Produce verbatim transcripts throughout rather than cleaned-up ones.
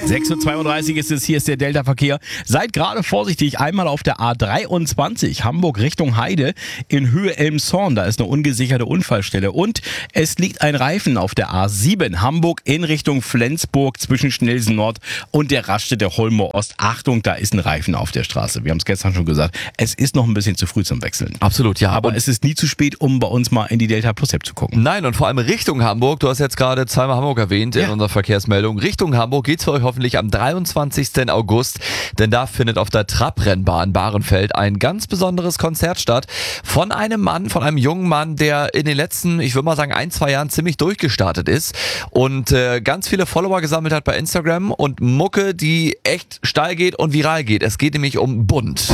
sechs Uhr zweiunddreißig ist es, hier ist der Delta-Verkehr. Seid gerade vorsichtig, einmal auf der A dreiundzwanzig Hamburg Richtung Heide in Höhe Elmshorn. Da ist eine ungesicherte Unfallstelle. Und es liegt ein Reifen auf der A sieben Hamburg in Richtung Flensburg zwischen Schnelsen Nord und der Raststätte Holmer Ost. Achtung, da ist ein Reifen auf der Straße. Wir haben es gestern schon gesagt. Es ist noch ein bisschen zu früh zum Wechseln. Absolut, ja. Aber und es ist nie zu spät, um bei uns mal in die Delta Plus App zu gucken. Nein, und vor allem Richtung Hamburg. Du hast jetzt gerade zweimal Hamburg erwähnt in Ja. unserer Verkehrsmeldung. Richtung Hamburg geht's für euch hoffentlich am dreiundzwanzigsten August, denn da findet auf der Trabrennbahn Bahrenfeld ein ganz besonderes Konzert statt von einem Mann, von einem jungen Mann, der in den letzten, ich würde mal sagen, ein, zwei Jahren ziemlich durchgestartet ist und äh, ganz viele Follower gesammelt hat bei Instagram und Mucke, die echt steil geht und viral geht. Es geht nämlich um Bunt.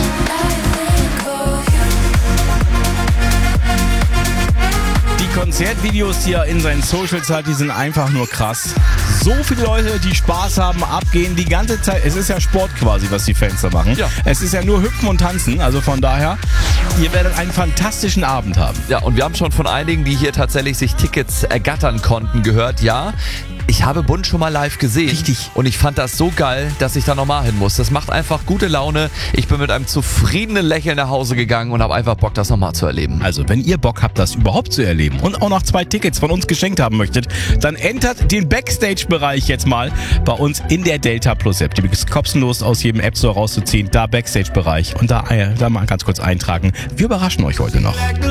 Die Konzertvideos, die er in seinen Socials hat, die sind einfach nur krass. So viele Leute, die Spaß haben, abgehen die ganze Zeit. Es ist ja Sport quasi, was die Fans da machen. Ja. Es ist ja nur Hüpfen und Tanzen. Also von daher, ihr werdet einen fantastischen Abend haben. Ja, und wir haben schon von einigen, die hier tatsächlich sich Tickets ergattern konnten, gehört, ja, ich habe Bunt schon mal live gesehen. Richtig. Und ich fand das so geil, dass ich da nochmal hin muss. Das macht einfach gute Laune. Ich bin mit einem zufriedenen Lächeln nach Hause gegangen und habe einfach Bock, das nochmal zu erleben. Also wenn ihr Bock habt, das überhaupt zu erleben und auch noch zwei Tickets von uns geschenkt haben möchtet, dann entert den Backstage-Bereich jetzt mal bei uns in der Delta Plus App. Die ist kostenlos aus jedem App Store rauszuziehen. Da Backstage-Bereich und da, äh, da mal ganz kurz eintragen. Wir überraschen euch heute noch.